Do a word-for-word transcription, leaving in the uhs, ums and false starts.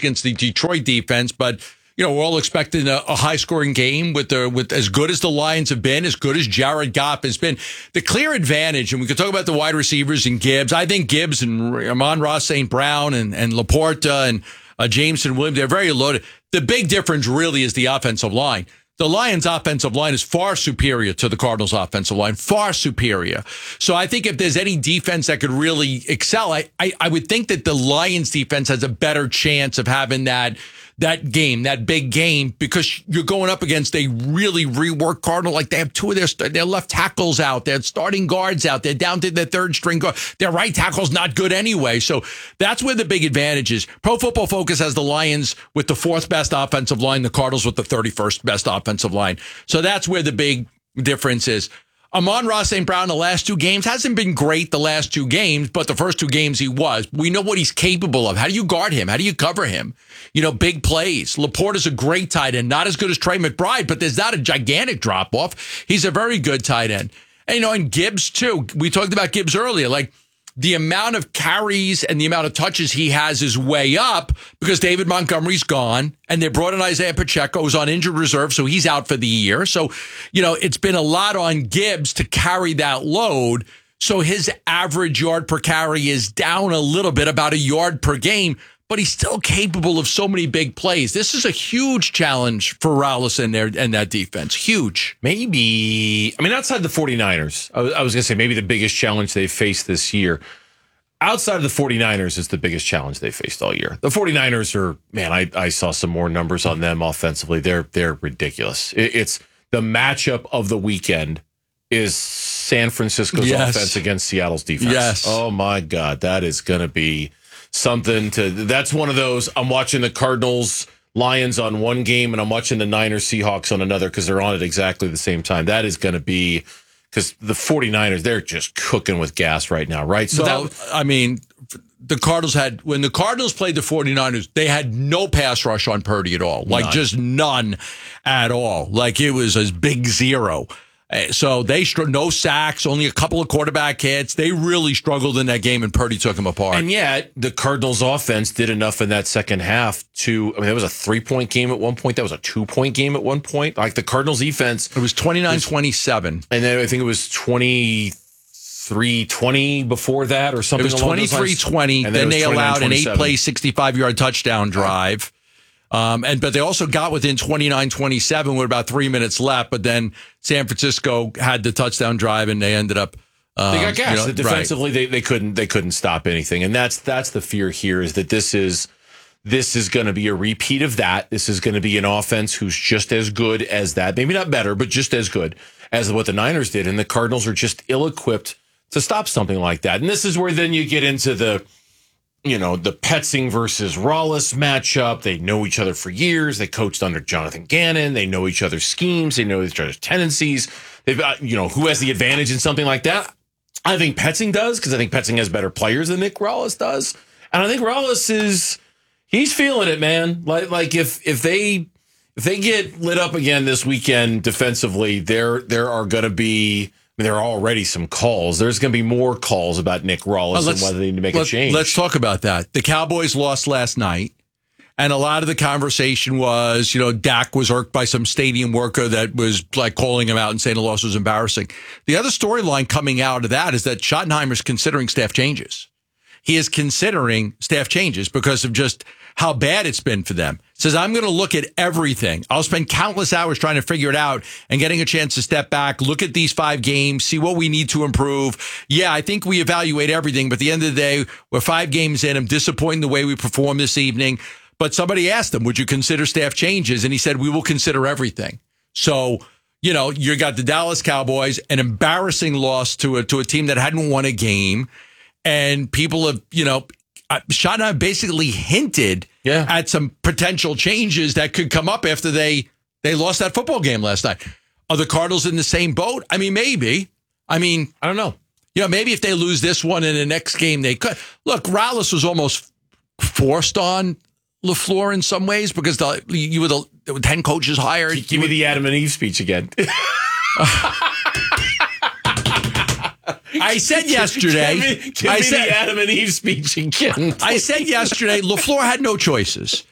against the Detroit defense, but you know, we're all expecting a, a high-scoring game with the with as good as the Lions have been, as good as Jared Goff has been. The clear advantage, and we could talk about the wide receivers and Gibbs. I think Gibbs and Amon-Ra Saint Brown and, and Laporta and uh, Jameson Williams, they're very loaded. The big difference really is the offensive line. The Lions' offensive line is far superior to the Cardinals' offensive line, far superior. So I think if there's any defense that could really excel, I, I, I would think that the Lions' defense has a better chance of having that that game, that big game, because you're going up against a really reworked Cardinal. Like they have two of their their left tackles out, they're starting guards out, they're down to their third string guard. Their right tackle's not good anyway. So that's where the big advantage is. Pro Football Focus has the Lions with the fourth best offensive line, the Cardinals with the thirty-first best offensive line. So that's where the big difference is. Amon-Ra Saint Brown, the last two games, hasn't been great the last two games, but the first two games he was. We know what he's capable of. How do you guard him? How do you cover him? You know, big plays. Laporta's a great tight end, not as good as Trey McBride, but there's not a gigantic drop-off. He's a very good tight end. And, you know, and Gibbs, too. We talked about Gibbs earlier. Like, the amount of carries and the amount of touches he has is way up because David Montgomery's gone and they brought in Isaiah Pacheco, who's on injured reserve, so he's out for the year. So, you know, it's been a lot on Gibbs to carry that load. So his average yard per carry is down a little bit, about a yard per game, but he's still capable of so many big plays. This is a huge challenge for Rallis and their and that defense. Huge. Maybe, I mean, outside the 49ers, I was, I was going to say maybe the biggest challenge they've faced this year. Outside of the 49ers is the biggest challenge they faced all year. The 49ers are, man, I, I saw some more numbers on them offensively. They're they're ridiculous. It, it's the matchup of the weekend is San Francisco's yes. offense against Seattle's defense. Yes. Oh, my God. That is going to be something to, that's one of those, I'm watching the Cardinals Lions on one game and I'm watching the Niners Seahawks on another because they're on at exactly the same time. That is going to be, because the 49ers, they're just cooking with gas right now, right? So, well, that, I mean, the Cardinals had, when the Cardinals played the 49ers, they had no pass rush on Purdy at all. Like, none. Just none at all. Like, it was a big zero. So they no sacks, only a couple of quarterback hits. They really struggled in that game, and Purdy took them apart. And yet, the Cardinals' offense did enough in that second half to. I mean, that was a three-point game at one point. That was a two-point game at one point. Like the Cardinals' defense, it was twenty-nine twenty-seven, and then I think it was twenty-three twenty before that, or something. It was twenty-three twenty. Then, then they allowed an eight-play, sixty-five-yard touchdown drive. Um, and but they also got within twenty-nine twenty-seven with about three minutes left. But then San Francisco had the touchdown drive, and they ended up. Um, they got gas. You know, Defensively, right. they they couldn't they couldn't stop anything, and that's that's the fear here is that this is this is going to be a repeat of that. This is going to be an offense who's just as good as that, maybe not better, but just as good as what the Niners did, and the Cardinals are just ill-equipped to stop something like that. And this is where then you get into the. You know, the Petzing versus Rallis matchup. They know each other for years. They coached under Jonathan Gannon. They know each other's schemes. They know each other's tendencies. They've got, you know, who has the advantage in something like that? I think Petzing does, because I think Petzing has better players than Nick Rallis does. And I think Rallis is, he's feeling it, man. Like, like if if they if they get lit up again this weekend defensively, there there are going to be, I mean, there are already some calls. There's going to be more calls about Nick Rallis and whether they need to make a change. Let's talk about that. The Cowboys lost last night, and a lot of the conversation was, you know, Dak was irked by some stadium worker that was like calling him out and saying the loss was embarrassing. The other storyline coming out of that is that Schottenheimer's considering staff changes. He is considering staff changes because of just how bad it's been for them. Says, I'm going to look at everything. I'll spend countless hours trying to figure it out and getting a chance to step back, look at these five games, see what we need to improve. Yeah, I think we evaluate everything, but at the end of the day, we're five games in. I'm disappointed in the way we performed this evening. But somebody asked him, would you consider staff changes? And he said, we will consider everything. So, you know, you got the Dallas Cowboys, an embarrassing loss to a, to a team that hadn't won a game. And people have, you know, Schottenheimer basically hinted yeah. at some potential changes that could come up after they they lost that football game last night. Are the Cardinals in the same boat? I mean, maybe. I mean, I don't know. You know, maybe if they lose this one in the next game, they could. Look, Rallis was almost forced on LaFleur in some ways because the, you were the, the ten coaches hired. Give me the Adam and Eve speech again. I said yesterday. Give me, give I me said, the Adam and Eve speech again. I said yesterday, LaFleur had no choices.